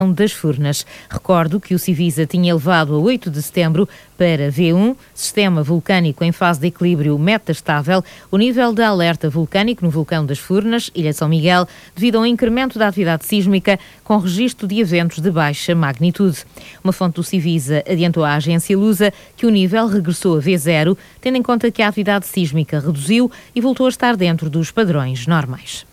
das Furnas. Recordo que o Civisa tinha elevado a 8 de setembro para V1, sistema vulcânico em fase de equilíbrio metastável, o nível de alerta vulcânico no vulcão das Furnas, Ilha São Miguel, devido ao incremento da atividade sísmica com registro de eventos de baixa magnitude. Uma fonte do Civisa adiantou à agência Lusa que o nível regressou a V0, tendo em conta que a atividade sísmica reduziu e voltou a estar dentro dos padrões normais.